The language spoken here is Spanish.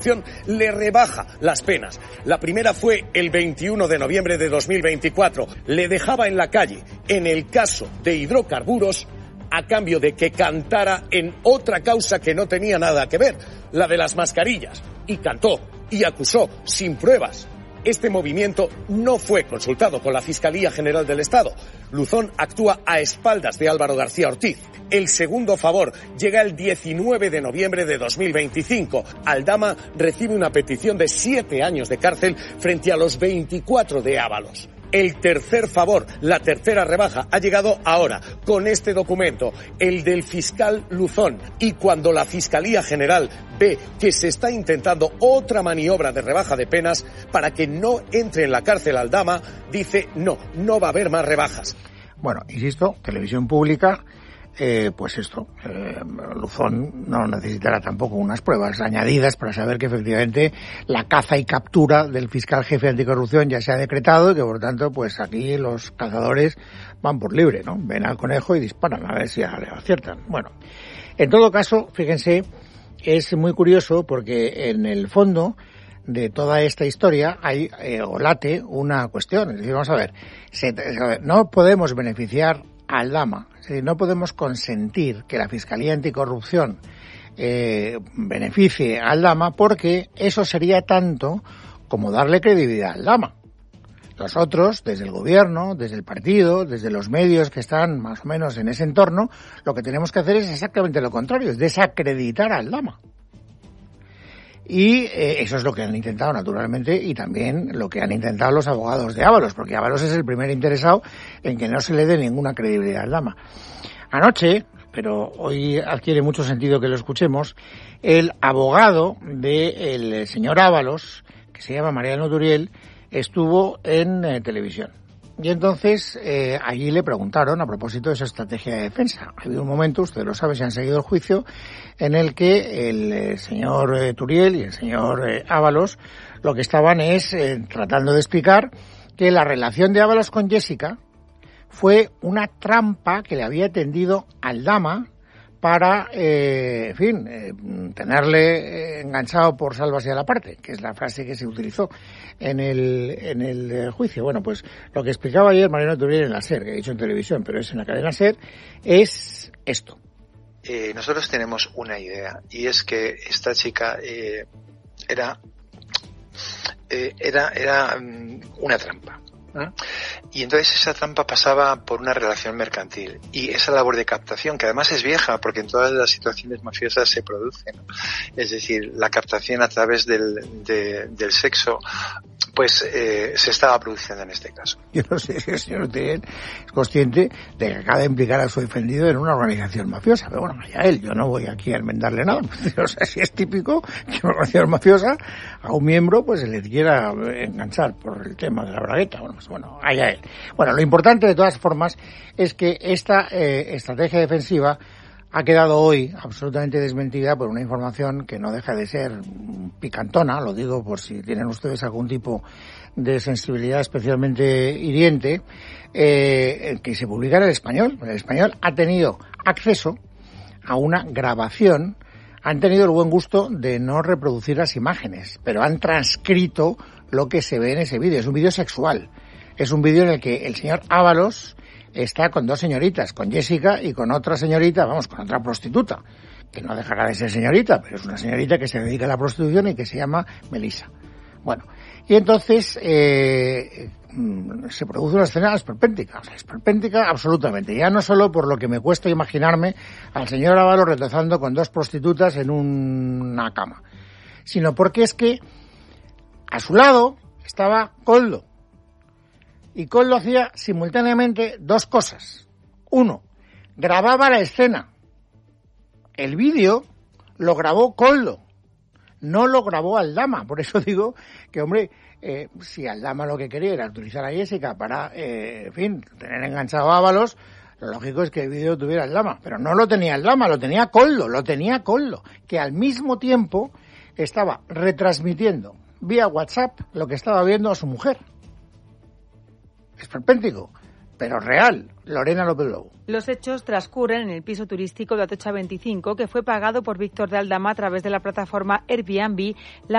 le rebaja las penas. La primera fue el 21 de noviembre de 2024. Le dejaba en la calle, en el caso de hidrocarburos, a cambio de que cantara en otra causa que no tenía nada que ver, la de las mascarillas. Y cantó y acusó sin pruebas. Este movimiento no fue consultado con la Fiscalía General del Estado. Luzón actúa a espaldas de Álvaro García Ortiz. El segundo favor llega el 19 de noviembre de 2025. Aldama recibe una petición de 7 años de cárcel frente a los 24 de Ábalos. El tercer favor, la tercera rebaja, ha llegado ahora, con este documento, el del fiscal Luzón. Y cuando la Fiscalía General ve que se está intentando otra maniobra de rebaja de penas para que no entre en la cárcel Aldama, dice no va a haber más rebajas. Bueno, insisto, televisión pública, Luzón no necesitará tampoco unas pruebas añadidas para saber que efectivamente la caza y captura del fiscal jefe anticorrupción ya se ha decretado y que por tanto pues aquí los cazadores van por libre, ¿no? Ven al conejo y disparan a ver si le aciertan. Bueno, en todo caso, fíjense, es muy curioso porque en el fondo de toda esta historia hay o late una cuestión. Es decir, vamos a ver, no podemos beneficiar a Aldama. Es decir, no podemos consentir que la Fiscalía Anticorrupción beneficie a Aldama porque eso sería tanto como darle credibilidad a Aldama. Nosotros, desde el gobierno, desde el partido, desde los medios que están más o menos en ese entorno, lo que tenemos que hacer es exactamente lo contrario, es desacreditar a Aldama. Y eso es lo que han intentado, naturalmente, y también lo que han intentado los abogados de Ábalos, porque Ábalos es el primer interesado en que no se le dé ninguna credibilidad a Aldama. Anoche, pero hoy adquiere mucho sentido que lo escuchemos, el abogado del señor Ábalos, que se llama Mariano Turiel, estuvo en televisión. Y entonces allí le preguntaron a propósito de esa estrategia de defensa. Ha habido un momento, ustedes lo saben si han seguido el juicio, en el que el señor Turiel y el señor Ábalos lo que estaban es tratando de explicar que la relación de Ábalos con Jessica fue una trampa que le había tendido Aldama para, tenerle enganchado por sálvase a la parte, que es la frase que se utilizó en el juicio. Bueno, pues lo que explicaba ayer Mariano Turiel en la SER, que he dicho en televisión, pero es en la cadena SER, es esto. Nosotros tenemos una idea, y es que esta chica era una trampa. Y entonces esa trampa pasaba por una relación mercantil y esa labor de captación, que además es vieja porque en todas las situaciones mafiosas se produce, ¿no? Es decir, la captación a través del sexo pues se estaba produciendo en este caso. Yo no sé si el señor Turiel es consciente de que acaba de implicar a su defendido en una organización mafiosa, pero bueno, vaya él, yo no voy aquí a enmendarle nada. O sea, si es típico que una organización mafiosa a un miembro pues se le quiera enganchar por el tema de la bragueta. Bueno, allá él. Bueno, lo importante de todas formas es que esta estrategia defensiva ha quedado hoy absolutamente desmentida por una información que no deja de ser picantona, lo digo por si tienen ustedes algún tipo de sensibilidad especialmente hiriente, que se publica en El Español. El Español ha tenido acceso a una grabación, han tenido el buen gusto de no reproducir las imágenes, pero han transcrito lo que se ve en ese vídeo. Es un vídeo sexual. Es un vídeo en el que el señor Ábalos está con dos señoritas, con Jessica y con otra señorita, con otra prostituta, que no dejará de ser señorita, pero es una señorita que se dedica a la prostitución y que se llama Melissa. Bueno, y entonces se produce una escena esperpéntica absolutamente, ya no solo por lo que me cuesta imaginarme al señor Ábalos retozando con dos prostitutas en una cama, sino porque es que a su lado estaba Koldo. Y Koldo hacía simultáneamente dos cosas. Uno, grababa la escena. El vídeo lo grabó Koldo, no lo grabó Aldama. Por eso digo que, hombre, si Aldama lo que quería era utilizar a Jessica para, tener enganchado a Ábalos, lo lógico es que el vídeo tuviera Aldama. Pero no lo tenía Aldama, lo tenía Koldo, que al mismo tiempo estaba retransmitiendo vía WhatsApp lo que estaba viendo a su mujer. Esperpéntico. pero real. Lorena López Lobo. Los hechos transcurren en el piso turístico de Atocha 25, que fue pagado por Víctor de Aldama a través de la plataforma Airbnb.